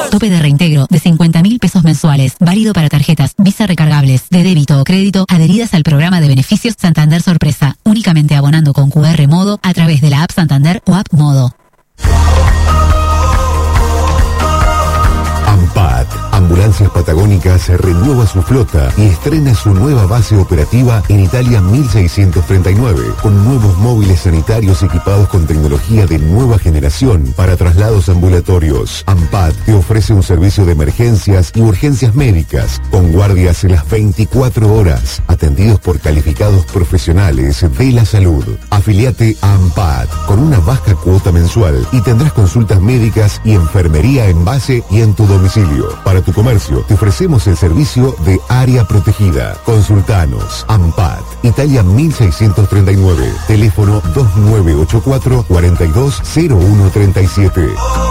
Tope de reintegro de 50.000 pesos mensuales. Válido para tarjetas Visa recargables, de débito o crédito, adheridas al programa de beneficios Santander Sorpresa. Únicamente abonando con QR Modo a través de la app Santander o app Modo. AMPAT, Ambulancias Patagónicas, renueva su flota y estrena su nueva base operativa en Italia 1639, con nuevos móviles sanitarios equipados con tecnología de nueva generación para traslados ambulatorios. AMPAT te ofrece un servicio de emergencias y urgencias médicas, con guardias en las 24 horas, atendidos por calificados profesionales de la salud. Afiliate a AMPAT con una baja cuota mensual y tendrás consultas médicas y enfermería en base y en tu domicilio. Para tu comercio, te ofrecemos el servicio de área protegida. Consultanos. AMPAT, Italia 1639, teléfono 2984-420137.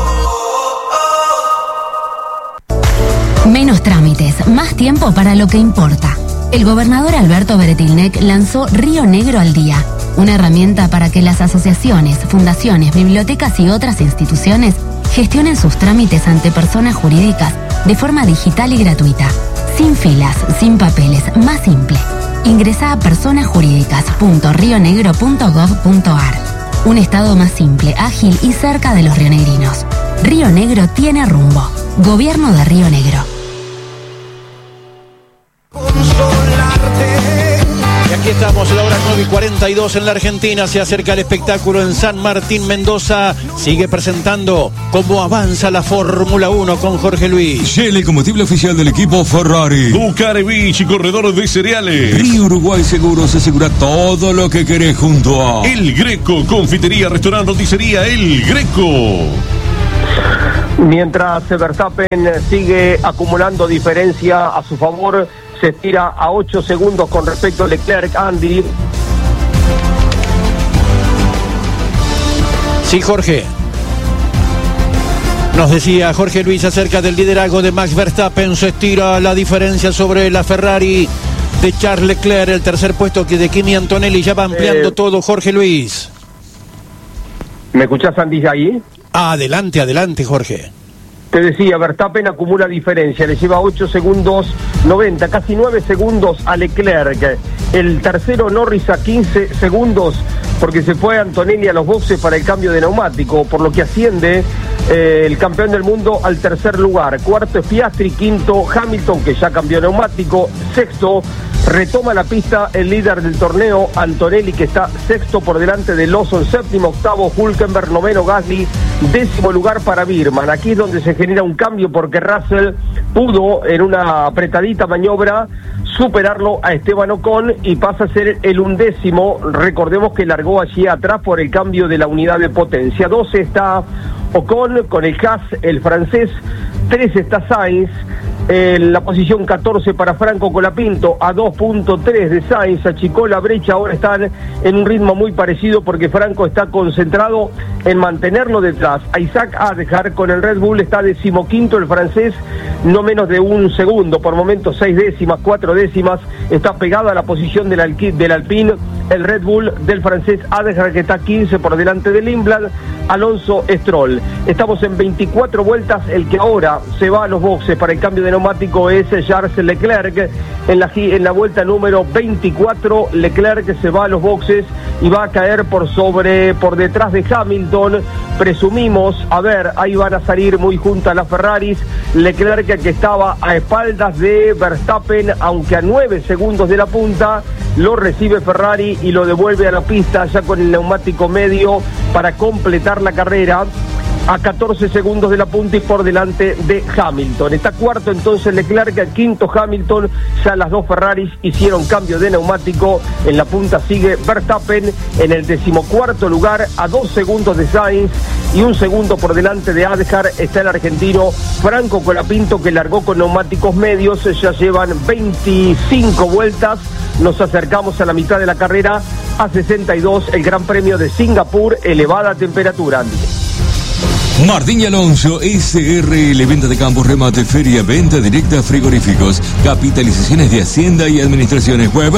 Menos trámites, más tiempo para lo que importa. El gobernador Alberto Beretilnec lanzó Río Negro al Día, una herramienta para que las asociaciones, fundaciones, bibliotecas y otras instituciones gestionen sus trámites ante personas jurídicas de forma digital y gratuita, sin filas, sin papeles, más simple. Ingresá a personasjurídicas.rionegro.gov.ar. Un estado más simple, ágil y cerca de los rionegrinos. Río Negro tiene rumbo. Gobierno de Río Negro. Y aquí estamos a la hora 9:42 en la Argentina. Se acerca el espectáculo en San Martín. Mendoza sigue presentando cómo avanza la Fórmula 1 con Jorge Luis. Shell, el combustible oficial del equipo Ferrari. Bucarevich, corredor de cereales. Río Uruguay Seguros, asegura todo lo que querés junto a El Greco, confitería, restaurante, roticería El Greco. Mientras Verstappen sigue acumulando diferencia a su favor, se tira a 8 segundos con respecto a Leclerc. Andy. Sí, Jorge. Nos decía Jorge Luis acerca del liderazgo de Max Verstappen. Se estira la diferencia sobre la Ferrari de Charles Leclerc. El tercer puesto que de Kimi Antonelli. Ya va ampliando todo Jorge Luis. ¿Me escuchás, Andy, ahí? Adelante, adelante, Jorge. Te decía, Verstappen acumula diferencia, le lleva 8 segundos 90, casi 9 segundos a Leclerc. El tercero Norris a 15 segundos, porque se fue Antonelli a los boxes para el cambio de neumático, por lo que asciende el campeón del mundo al tercer lugar. Cuarto es Piastri, quinto Hamilton, que ya cambió neumático, sexto retoma la pista el líder del torneo, Antonelli, que está sexto por delante de Lawson, séptimo, octavo Hülkenberg, noveno Gasly, décimo lugar para Birman. Aquí es donde se genera un cambio, porque Russell pudo en una apretadita maniobra superarlo a Esteban Ocon y pasa a ser el 11º. Recordemos que largó allí atrás por el cambio de la unidad de potencia. 12 está Ocon con el Haas, el francés. 13 está Sainz. En la posición 14 para Franco Colapinto, a 2.3 de Sainz, achicó la brecha. Ahora están en un ritmo muy parecido, porque Franco está concentrado en mantenerlo detrás. A Isaac Adjar con el Red Bull está 15º el francés, no menos de un segundo, por momentos 6 décimas, 4 décimas, está pegado a la posición del Alpine, el Red Bull del francés Adjar, que está 15 por delante del Lindblad, Alonso Stroll. Estamos en 24 vueltas, el que ahora se va a los boxes para el cambio de neumático es Charles Leclerc. En la vuelta número 24, Leclerc se va a los boxes y va a caer por detrás de Hamilton. Presumimos, ahí van a salir muy juntas las Ferraris. Leclerc, que estaba a espaldas de Verstappen, aunque a 9 segundos de la punta, lo recibe Ferrari y lo devuelve a la pista ya con el neumático medio para completar la carrera a 14 segundos de la punta y por delante de Hamilton. Está cuarto entonces Leclerc, quinto Hamilton. Ya las dos Ferraris hicieron cambio de neumático. En la punta sigue Verstappen en el 14º lugar, a 2 segundos de Sainz y 1 segundo por delante de Adjar. Está el argentino Franco Colapinto, que largó con neumáticos medios. Ya llevan 25 vueltas. Nos acercamos a la mitad de la carrera, a 62, el Gran Premio de Singapur. Elevada temperatura, Andy. Martín y Alonso, SRL, venta de campos, remate, feria, venta directa, frigoríficos, capitalizaciones de Hacienda y Administraciones. Web,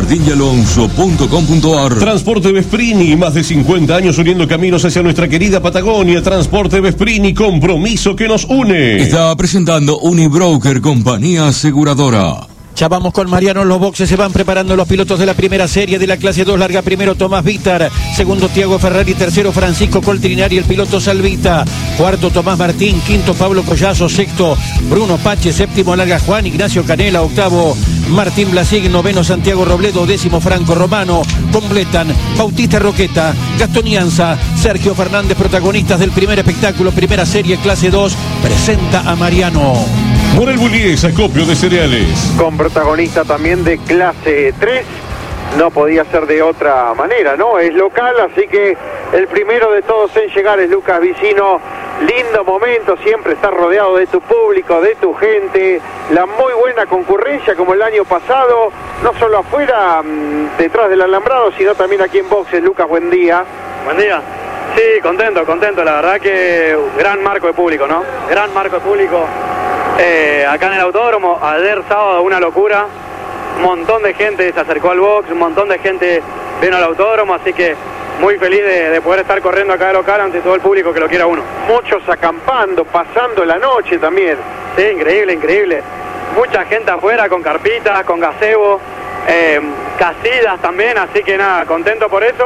martinyalonso.com.ar. Transporte Vesprini, más de 50 años uniendo caminos hacia nuestra querida Patagonia. Transporte Vesprini, compromiso que nos une. Está presentando Unibroker, compañía aseguradora. Ya vamos con Mariano, los boxes se van preparando los pilotos de la primera serie de la clase 2, larga primero Tomás Vítar, segundo Tiago Ferrari, tercero Francisco Coltrinari, el piloto Salvita, cuarto Tomás Martín, quinto Pablo Collazo, sexto Bruno Pache, séptimo larga Juan Ignacio Canela, octavo Martín Blasig, noveno Santiago Robledo, décimo Franco Romano, completan Bautista Roqueta, Gastón Ianza, Sergio Fernández, protagonistas del primer espectáculo, primera serie clase 2, presenta a Mariano. Morel Bullies, acopio de cereales. Con protagonista también de clase 3, no podía ser de otra manera, ¿no? Es local, así que el primero de todos en llegar es Lucas Vicino. Lindo momento, siempre estar rodeado de tu público, de tu gente, la muy buena concurrencia como el año pasado, no solo afuera, detrás del alambrado, sino también aquí en boxes. Lucas, buen día. Buen día. Sí, contento, la verdad que gran marco de público, ¿no? Gran marco de público. Acá en el autódromo, ayer sábado una locura, un montón de gente se acercó al box, un montón de gente vino al autódromo, así que muy feliz de poder estar corriendo acá de local ante todo el público que lo quiera uno. Muchos acampando, pasando la noche también. Sí, increíble. Mucha gente afuera con carpitas, con gazebo, casillas también, así que nada, contento por eso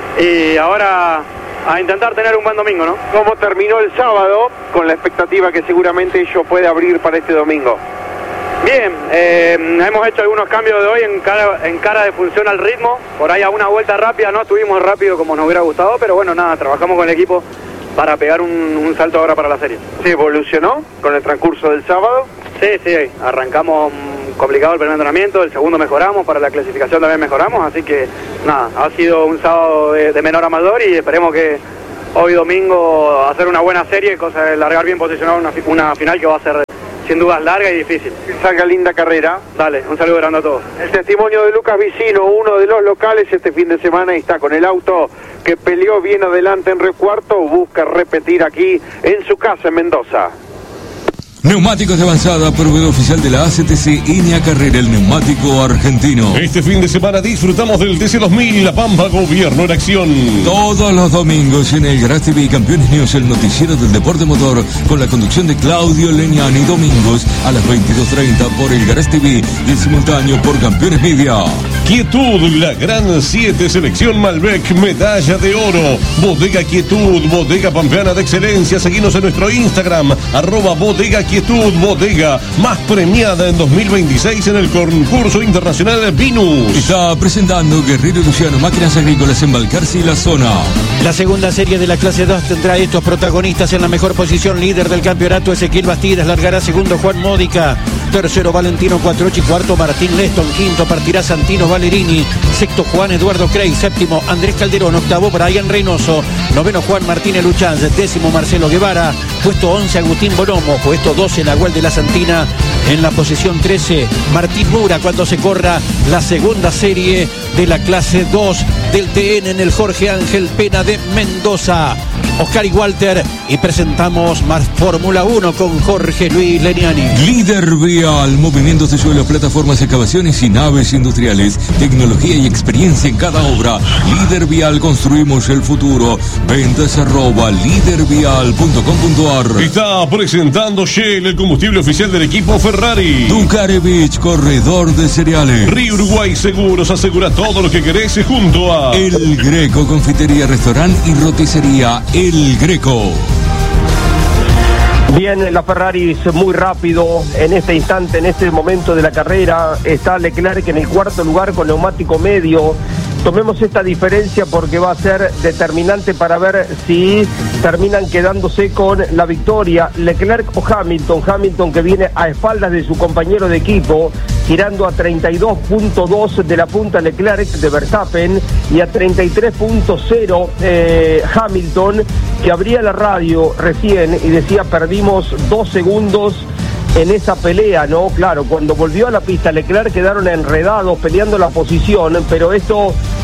y ahora a intentar tener un buen domingo, ¿no? ¿Cómo terminó el sábado con la expectativa que seguramente ello puede abrir para este domingo? Bien, hemos hecho algunos cambios de hoy en cara de función al ritmo, por ahí a una vuelta rápida no estuvimos rápido como nos hubiera gustado, pero bueno, nada, trabajamos con el equipo para pegar un salto ahora para la serie. ¿Se evolucionó con el transcurso del sábado? Sí, arrancamos complicado el primer entrenamiento, el segundo mejoramos, para la clasificación también mejoramos, así que nada, ha sido un sábado de menor a mayor y esperemos que hoy domingo hacer una buena serie, cosa de largar bien posicionado una final que va a ser sin dudas larga y difícil. Que salga linda carrera. Dale, un saludo grande a todos. El testimonio de Lucas Vicino, uno de los locales este fin de semana, y está con el auto que peleó bien adelante en Recuarto, busca repetir aquí en su casa en Mendoza. Neumáticos de avanzada, proveedor oficial de la ACTC, Iña Carrera, el neumático argentino. Este fin de semana disfrutamos del TC2000, La Pampa, Gobierno en Acción. Todos los domingos en el Garage TV Campeones News, el noticiero del deporte motor, con la conducción de Claudio Leñani, domingos a las 22:30 por el Garage TV y el simultáneo por Campeones Media. Quietud, la Gran 7 Selección Malbec, medalla de oro. Bodega Quietud, bodega pampeana de excelencia. Seguinos en nuestro Instagram, @bodega Quietud, bodega más premiada en 2026 en el concurso internacional Vinus. Está presentando Guerrero Luciano, máquinas agrícolas en Balcarce y la zona. La segunda serie de la clase 2 tendrá estos protagonistas en la mejor posición. Líder del campeonato Ezequiel Bastidas, largará segundo Juan Módica, tercero Valentino Cuatrochi, cuarto Martín Leston, quinto partirá Santino Valerini, sexto Juan Eduardo Crey, séptimo Andrés Calderón, octavo Brian Reynoso, noveno Juan Martínez Luchanz, décimo Marcelo Guevara, puesto 11 Agustín Bonomo, puesto 12 Nahuel de la Santina, en la posición 13 Martín Mura cuando se corra la segunda serie de la clase 2 del TN en el Jorge Ángel Pena de Mendoza. Oscar y Walter, y presentamos más Fórmula 1 con Jorge Luis Leniani. Líder Vial, movimientos de suelo, plataformas, excavaciones y naves industriales, tecnología y experiencia en cada obra. Líder Vial, construimos el futuro. Ventas @lidervial.com.ar. Está presentando Shell, el combustible oficial del equipo Ferrari. Dukarevich, corredor de cereales. Río Uruguay Seguros, asegura todo lo que querés junto a El Greco, confitería, restaurante y roticería El Greco. Bien, la Ferrari es muy rápido en este instante, en este momento de la carrera. Está Leclerc en el cuarto lugar con neumático medio. Tomemos esta diferencia porque va a ser determinante para ver si terminan quedándose con la victoria Leclerc o Hamilton. Hamilton que viene a espaldas de su compañero de equipo, girando a 32.2 de la punta Leclerc de Verstappen y a 33.0 Hamilton, que abría la radio recién y decía perdimos 2 segundos en esa pelea, ¿no? Claro, cuando volvió a la pista Leclerc quedaron enredados peleando la posición, pero esto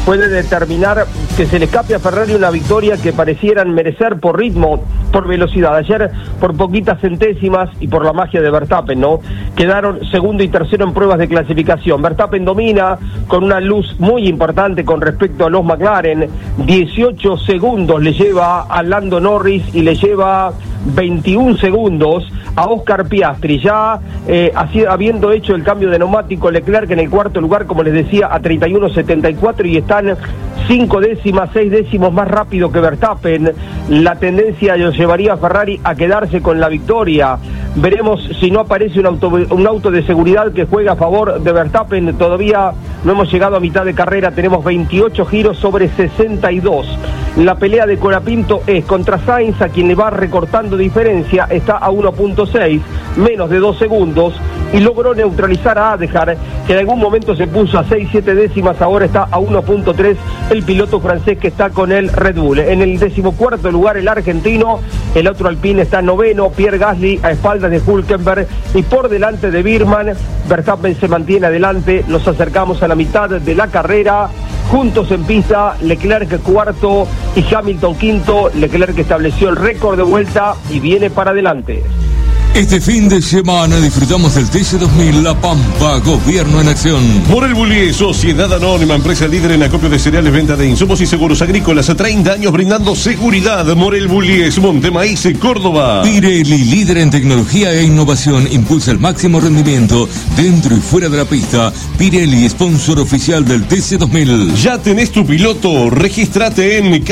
puede determinar que se le escape a Ferrari una victoria que parecieran merecer por ritmo, por velocidad. Ayer, por poquitas centésimas y por la magia de Verstappen, ¿no? Quedaron segundo y tercero en pruebas de clasificación. Verstappen domina con una luz muy importante con respecto a los McLaren. 18 segundos le lleva a Lando Norris y le lleva 21 segundos a Oscar Piastri, ya habiendo hecho el cambio de neumático. Leclerc en el cuarto lugar, como les decía, a 31.74, y están 5 décimas, 6 décimos más rápido que Verstappen. La tendencia lo llevaría a Ferrari a quedarse con la victoria. Veremos si no aparece un auto de seguridad que juega a favor de Verstappen. Todavía no hemos llegado a mitad de carrera, tenemos 28 giros sobre 62. La pelea de Colapinto es contra Sainz, a quien le va recortando diferencia, está a 1.6, menos de 2 segundos, y logró neutralizar a Adjar, que en algún momento se puso a 6-7 décimas, ahora está a 1.3 el piloto francés que está con el Red Bull. En el 14º lugar el argentino, el otro alpine está noveno, Pierre Gasly a espaldas de Hülkenberg y por delante de Birman. Verstappen se mantiene adelante, nos acercamos a la mitad de la carrera. Juntos en pista, Leclerc cuarto y Hamilton quinto. Leclerc estableció el récord de vuelta y viene para adelante. Este fin de semana disfrutamos del TC2000 La Pampa, Gobierno en Acción. Morel Bullier, Sociedad Anónima, empresa líder en acopio de cereales, venta de insumos y seguros agrícolas. A 30 años brindando seguridad. Morel Bullier, Montemaíz, Córdoba. Pirelli, líder en tecnología e innovación, impulsa el máximo rendimiento dentro y fuera de la pista. Pirelli, sponsor oficial del TC2000. ¿Ya tenés tu piloto? Regístrate en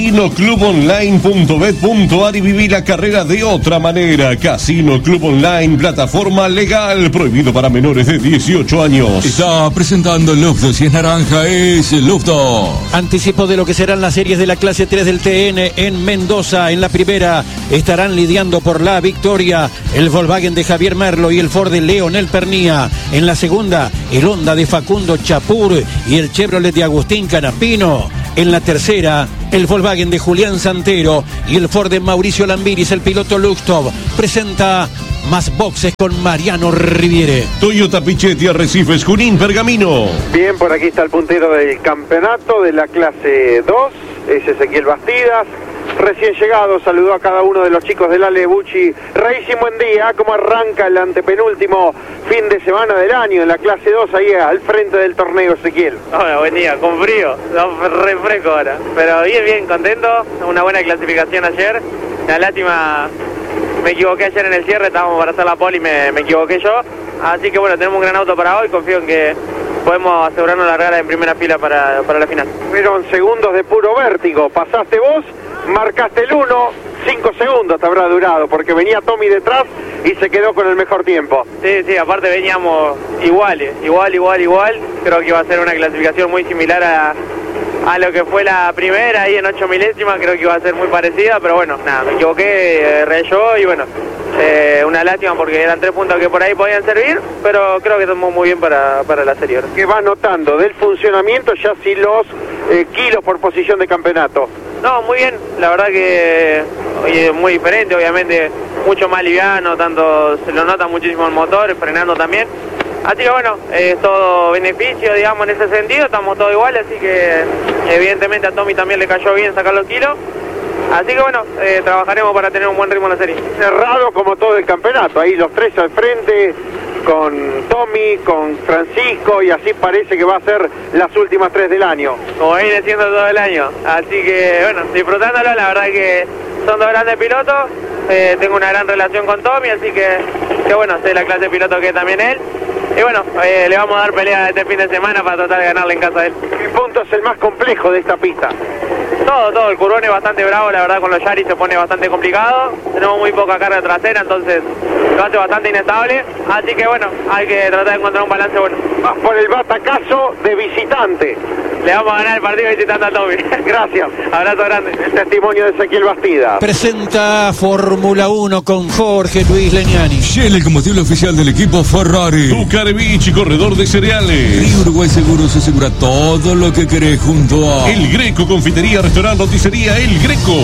casinoclubonline.bet.ar y viví la carrera de otra manera. Casino Club Online, plataforma legal, prohibido para menores de 18 años. Está presentando el Lufto, si es naranja es el Lufto. Anticipo de lo que serán las series de la clase 3 del TN en Mendoza. En la primera estarán lidiando por la victoria el Volkswagen de Javier Merlo y el Ford de Leonel Pernía. En la segunda, el Honda de Facundo Chapur y el Chevrolet de Agustín Canapino. En la tercera, el Volkswagen de Julián Santero y el Ford de Mauricio Lambiris. El piloto Luxtov presenta Más Boxes con Mariano Riviere. Toyota Pichetti, Arrecifes, Junín, Pergamino. Bien, por aquí está el puntero del campeonato de la clase 2, es Ezequiel Bastidas. Recién llegado, saludó a cada uno de los chicos del Ale Bucci. Racing, buen día. ¿Cómo arranca el antepenúltimo fin de semana del año en la clase 2 ahí al frente del torneo, Ezequiel? Hola, buen día, con frío, re fresco ahora. Pero bien, contento. Una buena clasificación ayer. La lástima, me equivoqué ayer en el cierre, estábamos para hacer la pole y me equivoqué yo. Así que bueno, tenemos un gran auto para hoy, confío en que podemos asegurarnos largar en primera fila para la final. Fueron segundos de puro vértigo, pasaste vos, marcaste el 1, 5 segundos te habrá durado, porque venía Tommy detrás y se quedó con el mejor tiempo. Sí, aparte veníamos iguales, igual. Creo que iba a ser una clasificación muy similar a lo que fue la primera, ahí en 8 milésimas, creo que iba a ser muy parecida, pero bueno, nada, me equivoqué, reyó y bueno, una lástima porque eran 3 puntos que por ahí podían servir, pero creo que estamos muy bien para la serie. ¿Qué vas notando del funcionamiento ya sin los kilos por posición de campeonato? No, muy bien, la verdad que muy diferente, obviamente mucho más liviano, tanto se lo nota muchísimo el motor, frenando también. Así que bueno, es todo beneficio, digamos, en ese sentido, estamos todos iguales, así que evidentemente a Tommy también le cayó bien sacar los kilos. Así que bueno, trabajaremos para tener un buen ritmo en la serie. Cerrado como todo el campeonato, ahí los tres al frente, con Tommy, con Francisco, y así parece que va a ser las últimas 3 del año. Como viene siendo todo el año, así que bueno, disfrutándolo, la verdad que son 2 grandes pilotos, tengo una gran relación con Tommy, así que bueno, sé la clase de piloto que es también él. Y bueno, le vamos a dar pelea este fin de semana para tratar de ganarle en casa de él. ¿Qué punto es el más complejo de esta pista? Todo, el curvón es bastante bravo, la verdad con los Yaris se pone bastante complicado, tenemos muy poca carga trasera, entonces lo hace bastante inestable, así que bueno, hay que tratar de encontrar un balance bueno. Vas por el batacazo de visitante. Le vamos a ganar el partido visitando a Tommy. Gracias. Abrazo grande. El testimonio de Ezequiel Bastida. Presenta Fórmula 1 con Jorge Luis Leñani. Shell, el combustible oficial del equipo Ferrari. Tucarevich, corredor de cereales. Río Uruguay Seguros asegura todo lo que querés junto a El Greco, confitería, restaurante, roticería El Greco.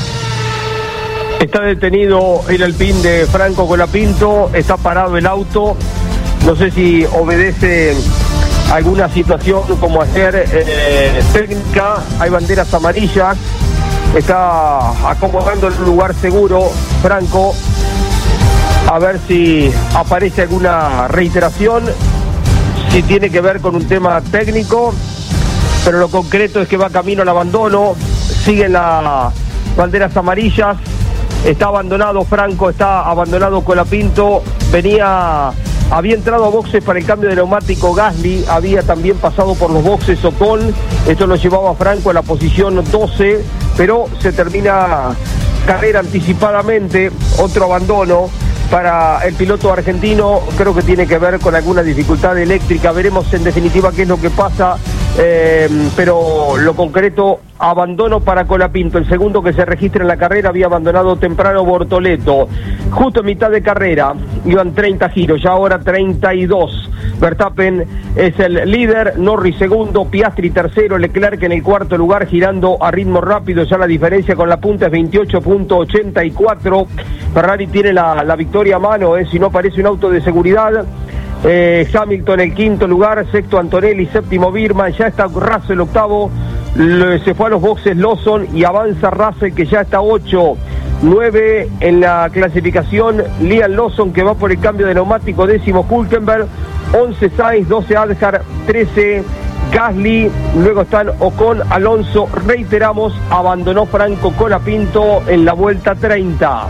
Está detenido el Alpine de Franco Colapinto, está parado el auto, no sé si obedece alguna situación como ayer técnica, hay banderas amarillas, está acomodando el lugar seguro Franco, a ver si aparece alguna reiteración, si tiene que ver con un tema técnico, pero lo concreto es que va camino al abandono, siguen las banderas amarillas, está abandonado Franco, está abandonado Colapinto, había entrado a boxes para el cambio de neumático Gasly, había también pasado por los boxes Ocon, esto lo llevaba a Franco a la posición 12, pero se termina carrera anticipadamente, otro abandono para el piloto argentino, creo que tiene que ver con alguna dificultad eléctrica, veremos en definitiva qué es lo que pasa, pero lo concreto, abandono para Colapinto, el segundo que se registra en la carrera, había abandonado temprano Bortoleto, justo en mitad de carrera, iban 30 giros, ya ahora 32, Verstappen es el líder, Norris segundo, Piastri tercero, Leclerc en el cuarto lugar, girando a ritmo rápido, ya la diferencia con la punta es 28.84, Ferrari tiene la victoria a mano, si no aparece un auto de seguridad. Hamilton el quinto lugar, sexto Antonelli, séptimo Birman, ya está Russell octavo, se fue a los boxes Lawson y avanza Russell que ya está 8, 9 en la clasificación, Liam Lawson que va por el cambio de neumático, décimo Hülkenberg, 11 Sainz, 12 Adjar, 13 Gasly, luego están Ocon, Alonso, reiteramos, abandonó Franco Colapinto en la vuelta 30.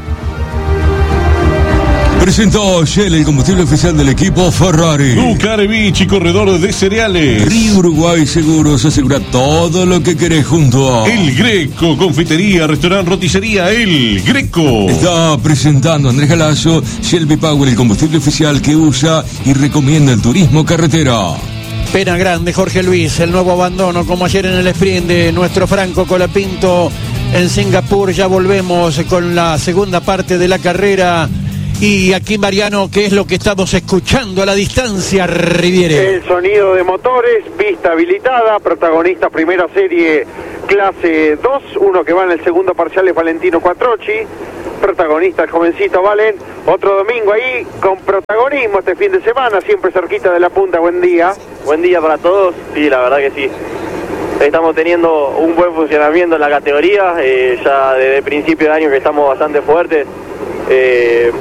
Presentó Shell, el combustible oficial del equipo Ferrari. Ducaravici, corredor de cereales. Río Uruguay Seguros, asegura todo lo que querés junto a El Greco, confitería, restaurante, roticería, El Greco. Está presentando Andrés Galazo, Shell B-Power, el combustible oficial que usa y recomienda el turismo carretera. Pena grande, Jorge Luis, el nuevo abandono, como ayer en el sprint de nuestro Franco Colapinto en Singapur. Ya volvemos con la segunda parte de la carrera. Y aquí, Mariano, ¿qué es lo que estamos escuchando a la distancia, Riviere? El sonido de motores, pista habilitada, protagonista primera serie clase 2, uno que va en el segundo parcial es Valentino Quattrocchi, protagonista el jovencito Valen, otro domingo ahí con protagonismo este fin de semana, siempre cerquita de la punta. Buen día. Buen día para todos, sí, la verdad que sí. Estamos teniendo un buen funcionamiento en la categoría, ya desde principio de año que estamos bastante fuertes.